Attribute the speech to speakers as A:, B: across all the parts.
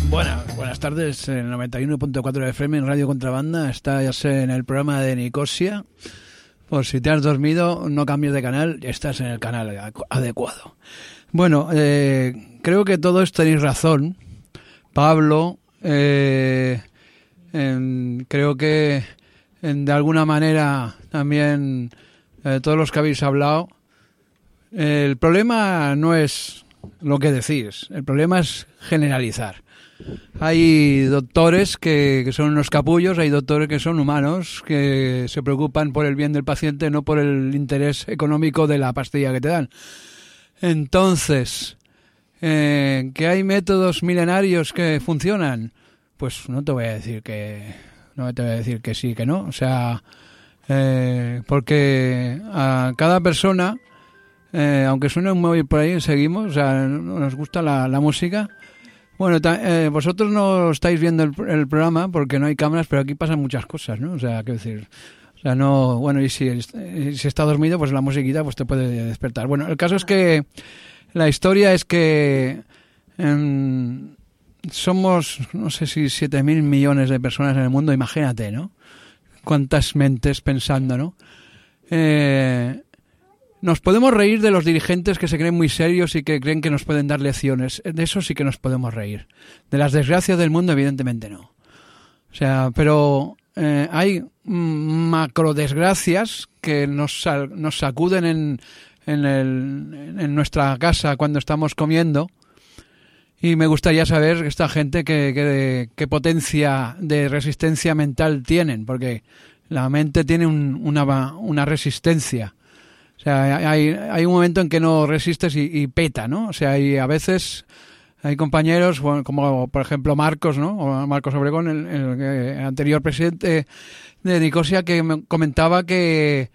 A: Buenas tardes, en el 91.4 FM en Radio Contrabanda. Estás en el programa de Nicosia. Por si te has dormido, no cambies de canal, estás en el canal adecuado. Bueno, creo que todos tenéis razón. Pablo, creo que de alguna manera también todos los que habéis hablado, el problema no es lo que decís, el problema es generalizar. Hay doctores que son unos capullos, hay doctores que son humanos, que se preocupan por el bien del paciente, no por el interés económico de la pastilla que te dan. Entonces, ¿que hay métodos milenarios que funcionan? Pues no te voy a decir que sí, que no. O sea, porque a cada persona, aunque suene un móvil por ahí, seguimos, o sea, nos gusta la música. Bueno, vosotros no estáis viendo el programa porque no hay cámaras, pero aquí pasan muchas cosas, ¿no? O sea, quiero decir, o sea, no, bueno, y si está dormido, pues la musiquita pues te puede despertar. Bueno, el caso es que la historia es que somos, no sé si 7.000 millones de personas en el mundo, imagínate, ¿no? Cuántas mentes pensando, ¿no? Nos podemos reír de los dirigentes que se creen muy serios y que creen que nos pueden dar lecciones. De eso sí que nos podemos reír. De las desgracias del mundo, evidentemente no. O sea, pero hay macro desgracias que nos sacuden en nuestra casa cuando estamos comiendo. Y me gustaría saber esta gente qué potencia de resistencia mental tienen, porque la mente tiene una resistencia. O sea, hay un momento en que no resistes y peta, ¿no? O sea, a veces hay compañeros, bueno, como por ejemplo Marcos, ¿no? O Marcos Obregón, el anterior presidente de Nicosia, que me comentaba que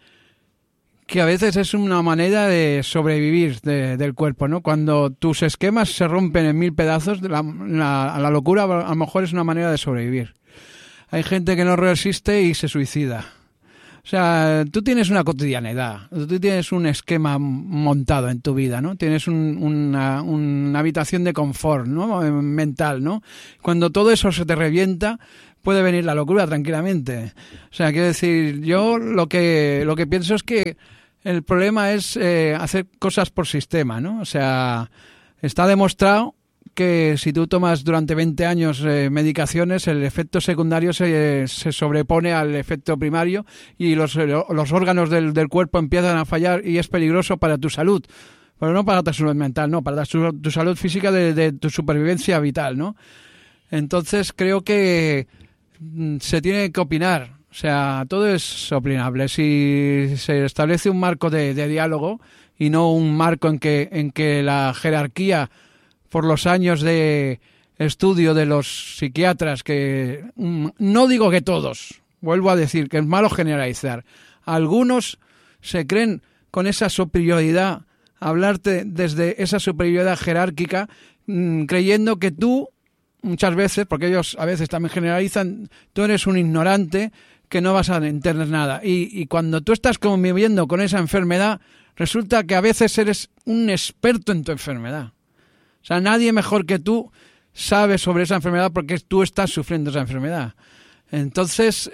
A: a veces es una manera de sobrevivir del cuerpo, ¿no? Cuando tus esquemas se rompen en 1000 pedazos, la locura a lo mejor es una manera de sobrevivir. Hay gente que no resiste y se suicida. O sea, tú tienes una cotidianidad, tú tienes un esquema montado en tu vida, ¿no? Tienes una habitación de confort, ¿no? Mental, ¿no? Cuando todo eso se te revienta, puede venir la locura tranquilamente. O sea, quiero decir, yo lo que pienso es que el problema es hacer cosas por sistema, ¿no? O sea, está demostrado que si tú tomas durante 20 años medicaciones, el efecto secundario se sobrepone al efecto primario y los órganos del cuerpo empiezan a fallar y es peligroso para tu salud. Pero no para tu salud mental, no, para tu salud física de tu supervivencia vital, ¿no? Entonces creo que se tiene que opinar. O sea, todo es opinable. Si se establece un marco de diálogo y no un marco en que la jerarquía, por los años de estudio de los psiquiatras, que no digo que todos, vuelvo a decir que es malo generalizar, algunos se creen con esa superioridad, hablarte desde esa superioridad jerárquica, creyendo que tú, muchas veces, porque ellos a veces también generalizan, tú eres un ignorante que no vas a entender nada. Y cuando tú estás conviviendo con esa enfermedad, resulta que a veces eres un experto en tu enfermedad. O sea, nadie mejor que tú sabe sobre esa enfermedad porque tú estás sufriendo esa enfermedad. Entonces,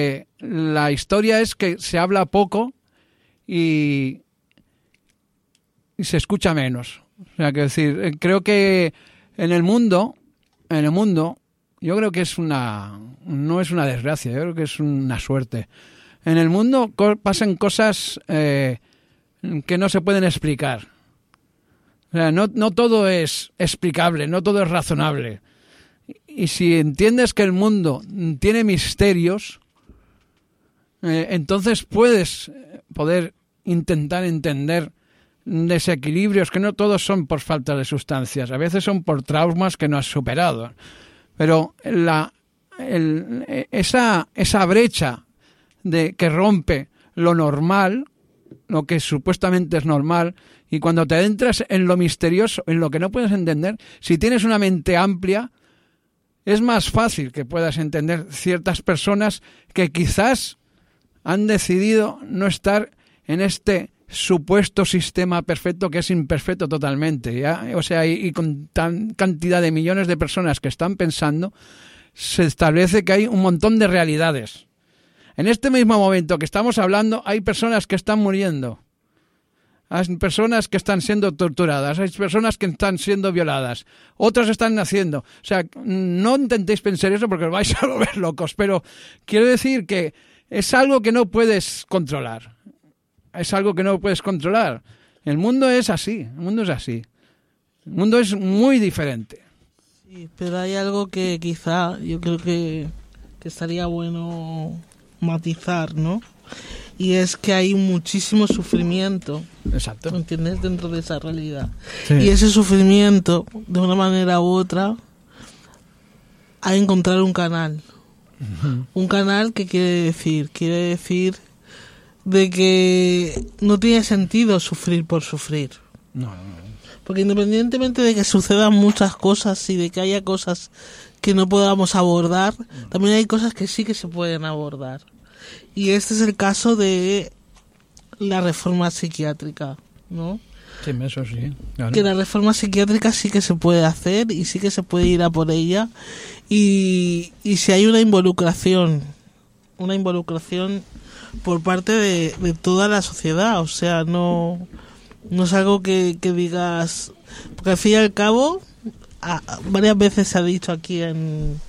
A: la historia es que se habla poco y se escucha menos. O sea, que decir, creo que en el mundo, yo creo que no es una desgracia, yo creo que es una suerte. En el mundo pasan cosas que no se pueden explicar. O sea, no todo es explicable, no todo es razonable. Y si entiendes que el mundo tiene misterios, entonces puedes poder intentar entender desequilibrios que no todos son por falta de sustancias, a veces son por traumas que no has superado. Pero esa brecha que rompe lo normal, lo que supuestamente es normal, y cuando te adentras en lo misterioso, en lo que no puedes entender, si tienes una mente amplia, es más fácil que puedas entender ciertas personas que quizás han decidido no estar en este supuesto sistema perfecto que es imperfecto totalmente, ¿ya? O sea, y con tan cantidad de millones de personas que están pensando, se establece que hay un montón de realidades. En este mismo momento que estamos hablando, hay personas que están muriendo. Hay personas que están siendo torturadas, hay personas que están siendo violadas, otras están naciendo. O sea, no intentéis pensar eso porque os vais a volver locos, pero quiero decir que es algo que no puedes controlar. Es algo que no puedes controlar. El mundo es así, el mundo es así. El mundo es muy diferente.
B: Sí, pero hay algo que quizá yo creo que estaría bueno matizar, ¿no? Y es que hay muchísimo sufrimiento.
A: Exacto.
B: ¿Entiendes? Dentro de esa realidad.
A: Sí.
B: Y ese sufrimiento, de una manera u otra, hay que encontrar un canal. Uh-huh. Un canal que quiere decir de que no tiene sentido sufrir por sufrir.
A: No.
B: Porque independientemente de que sucedan muchas cosas y de que haya cosas que no podamos abordar, también hay cosas que sí que se pueden abordar. Y este es el caso de la reforma psiquiátrica, ¿no?
A: Sí, eso sí. Claro.
B: Que la reforma psiquiátrica sí que se puede hacer y sí que se puede ir a por ella. Y si hay una involucración por parte de toda la sociedad, o sea, no es algo que digas, porque al fin y al cabo varias veces se ha dicho aquí en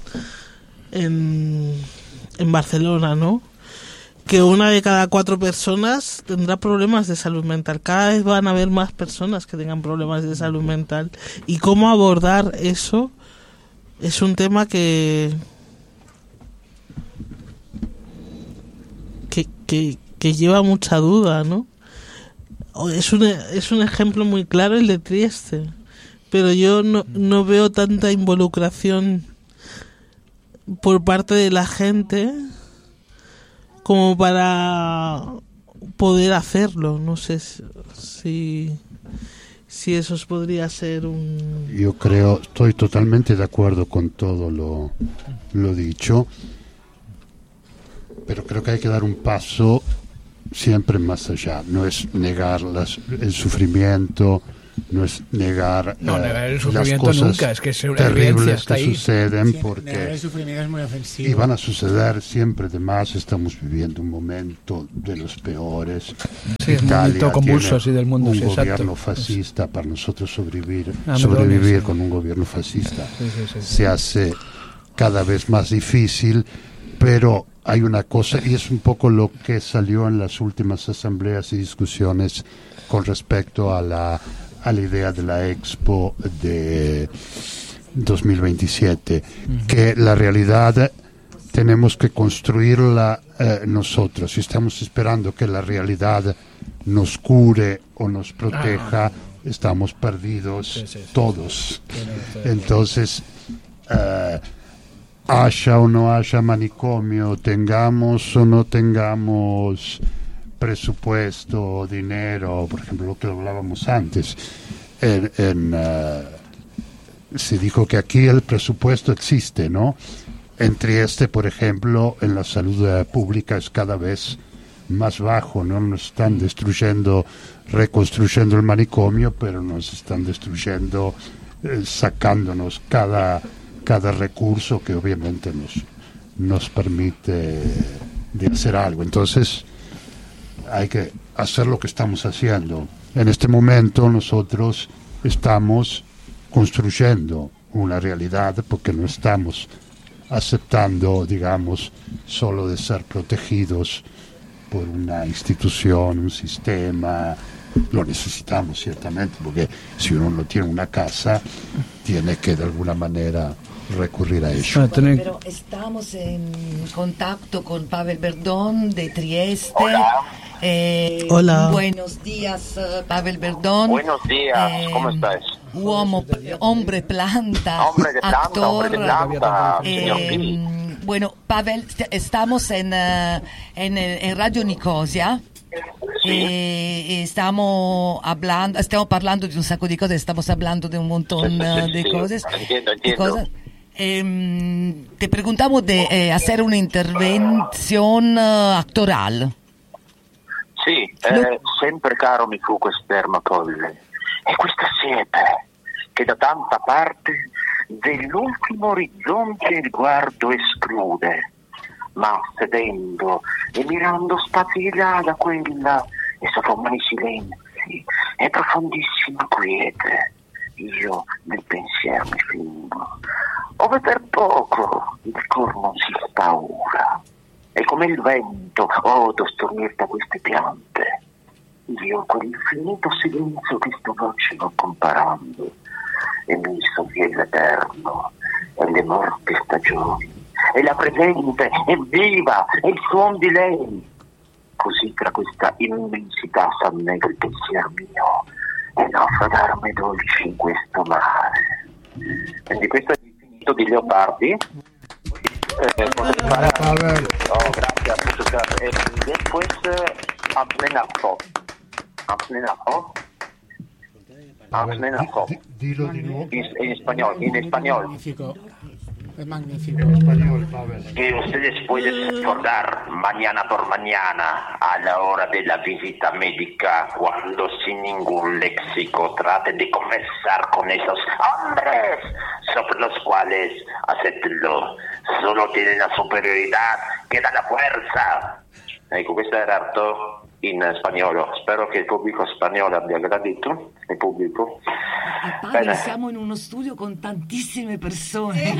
B: Barcelona, ¿no?, que 1 de cada 4 personas tendrá problemas de salud mental. Cada vez van a haber más personas que tengan problemas de salud mental. Y cómo abordar eso es un tema que lleva mucha duda, ¿no? Es un ejemplo muy claro el de Trieste, pero yo no veo tanta involucración por parte de la gente como para poder hacerlo. No sé si eso podría ser un...
C: Yo creo, estoy totalmente de acuerdo con todo lo dicho, pero creo que hay que dar un paso siempre más allá. No es negar el sufrimiento, no es negar,
A: negar el sufrimiento
C: las cosas
A: nunca, es que es una
C: terribles
A: está
C: que
A: ahí.
C: suceden,
D: Sí,
C: porque
D: negar el sufrimiento es muy ofensivo.
C: y van a suceder siempre. Además, estamos viviendo un momento de los peores.
A: Sí, es un momento convulso así del mundo.
C: Un
A: sí,
C: gobierno
A: exacto.
C: fascista. Para nosotros sobrevivir
A: sí.
C: con un gobierno fascista
A: sí.
C: se hace cada vez más difícil, pero hay una cosa, y es un poco lo que salió en las últimas asambleas y discusiones con respecto a la idea de la Expo de 2027, que la realidad tenemos que construirla nosotros. Si estamos esperando que la realidad nos cure o nos proteja, estamos perdidos todos. Entonces, haya o no haya manicomio, tengamos o no tengamos presupuesto, dinero, por ejemplo, lo que hablábamos antes, se dijo que aquí el presupuesto existe, ¿no? En Trieste, por ejemplo, en la salud pública es cada vez más bajo, ¿no? Nos están reconstruyendo el manicomio, pero nos están destruyendo, sacándonos cada recurso que obviamente nos permite de hacer algo. Entonces hay que hacer lo que estamos haciendo. En este momento nosotros estamos construyendo una realidad porque no estamos aceptando, digamos, solo de ser protegidos por una institución, un sistema. Lo necesitamos ciertamente, porque si uno no tiene una casa, tiene que de alguna manera recurrir a ello.
E: Pero estamos en contacto con Pavel Verdón de Trieste.
B: Hola.
E: Buenos días, Pavel Verdón.
F: Buenos días, ¿cómo estás?
E: Hombre planta, actor.
F: Señor Pini.
E: Bueno, Pavel, estamos en Radio Nicosia.
F: Sí.
E: Stiamo parlando di un sacco di cose, stiamo hablando de un montón de cosas.
F: Entiendo.
E: Te preguntamos de hacer una intervención actoral.
F: Sí, Sempre caro mi fu quest'ermocolle e questa siepe che da tanta parte dell'ultimo orizzonte il guardo esclude, ma sedendo e mirando spazi di là da quella e sovrumani silenzi e profondissima quiete, io nel pensiero mi fingo, ove per poco il cor non si spaura, e come il vento odo stormir da queste piante, io quell'infinito silenzio che sto voce vo comparando, e mi sovviene l'eterno e le morte stagioni, e la presente e viva e il suon di lei. Così tra questa immensità s'annega il pensiero mio e naufragarmi dolci in questo mare. Quindi questo è l'infinito di Leopardi.
C: Pavel.
F: Oh, gracias, muchas gracias. Después, Amslenafo.
C: Dilo di nuovo.
F: En español.
D: Magnífico. Es magnífico.
C: En español, Pavel.
F: Que ustedes pueden recordar mañana por mañana a la hora de la visita médica, cuando sin ningún léxico traten de conversar con esos hombres sobre los cuales, acéptenlo, solo tienen la superiorità che dà la forza. Ecco, questo era Arto in spagnolo. Spero che il pubblico spagnolo abbia gradito. Il pubblico.
E: Padre, siamo in uno studio con tantissime persone.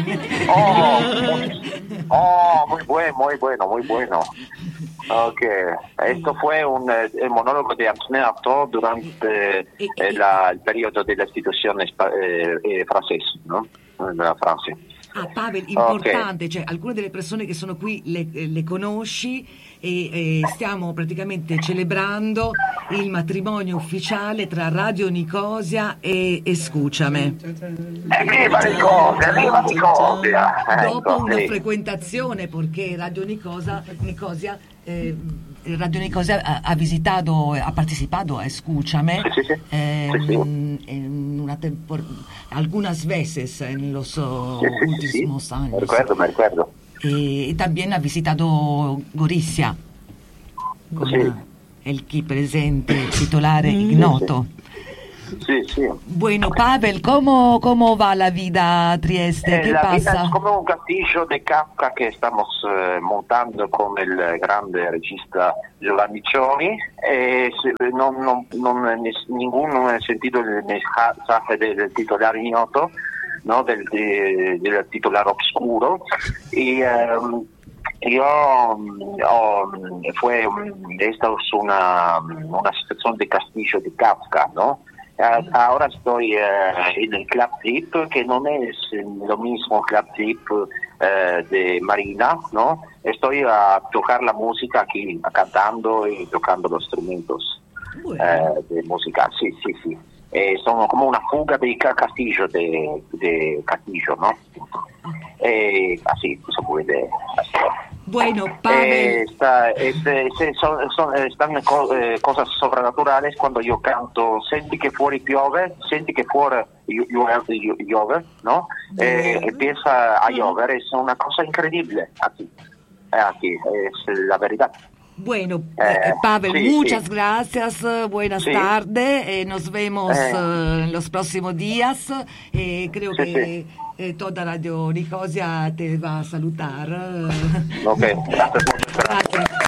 F: Muy bueno. Ok, esto fue un monólogo de Amsne Artaud durante il periodo dell'istituzione francese, no? La Francia.
E: Pavel, importante, cioè alcune delle persone che sono qui le conosci e stiamo praticamente celebrando il matrimonio ufficiale tra Radio Nicosia e Scuciame.
F: Viva Nicosia!
E: Dopo una frequentazione, perché Radio Nicosia ha partecipato a Escúchame en algunas veces en los últimos años.
F: Me recuerdo.
E: Y también ha visitato Gorizia con el qui presente titolare ignoto.
F: Sí.
E: Bueno, Pavel, ¿cómo va la vida a Trieste? ¿Qué
F: la
E: pasa?
F: Vida es como un castillo de Kafka que estamos montando con el grande regista Giovanni Cioni. Ninguno ha sentito il mensaje del titolare ignoto, no? del titolare oscuro. Esta es una situación de castillo de Kafka, ¿no? Ahora estoy en el Club Trip, que no es lo mismo Club Trip de Marina, ¿no? Estoy a tocar la música aquí, cantando y tocando los instrumentos de música. Sí. Son como una fuga de Castillo, de Castillo, ¿no? Así se puede hacer.
E: Bueno, Pavel.
F: Están cosas sobrenaturales cuando yo canto. Senti che fuori piove, senti che fuori piove, ¿no? Empieza a llover, es una cosa increíble aquí. Es la verdad.
E: Bueno, Pavel, muchas gracias, buenas tardes, nos vemos en los próximos días, creo que toda Radio Nicosia te va a saludar.
F: Ok, gracias.